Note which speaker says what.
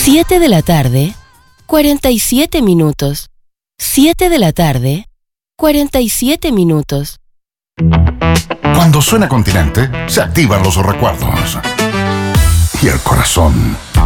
Speaker 1: 7 de la tarde, 47 minutos. 7 de la tarde, 47 minutos.
Speaker 2: Cuando suena Continente, se activan los recuerdos. Y el corazón